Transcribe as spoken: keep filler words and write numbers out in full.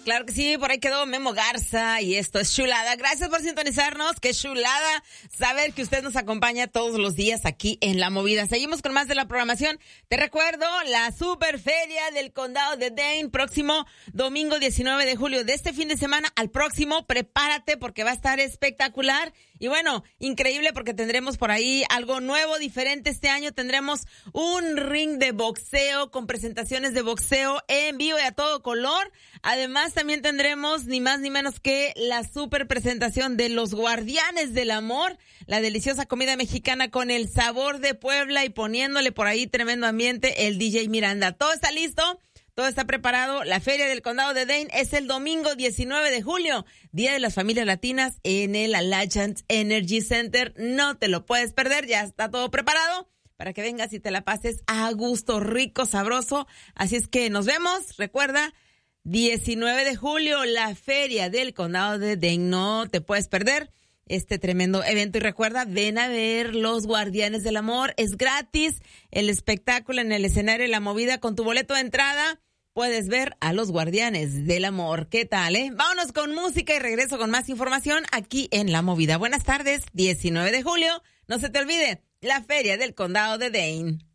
Claro que sí, por ahí quedó Memo Garza y esto es Chulada. Gracias por sintonizarnos, qué chulada saber que usted nos acompaña todos los días aquí en La Movida. Seguimos con más de la programación. Te recuerdo, la Super Feria del Condado de Dane, próximo domingo diecinueve de julio. De este fin de semana al próximo, prepárate porque va a estar espectacular. Y bueno, increíble porque tendremos por ahí algo nuevo, diferente este año. Tendremos un ring de boxeo con presentaciones de boxeo en vivo y a todo color. Además, también tendremos ni más ni menos que la super presentación de los Guardianes del Amor, la deliciosa comida mexicana con el sabor de Puebla y poniéndole por ahí tremendo ambiente el D J Miranda. Todo está listo. Todo está preparado. La Feria del Condado de Dane es el domingo diecinueve de julio, Día de las Familias Latinas en el Alliance Energy Center. No te lo puedes perder, ya está todo preparado para que vengas y te la pases a gusto, rico, sabroso. Así es que nos vemos. Recuerda, diecinueve de julio, la Feria del Condado de Dane. No te puedes perder este tremendo evento. Y recuerda, ven a ver Los Guardianes del Amor. Es gratis el espectáculo en el escenario de La Movida. Con tu boleto de entrada puedes ver a Los Guardianes del Amor. ¿Qué tal, eh? Vámonos con música y regreso con más información aquí en La Movida. Buenas tardes, diecinueve de julio. No se te olvide, la Feria del Condado de Dane.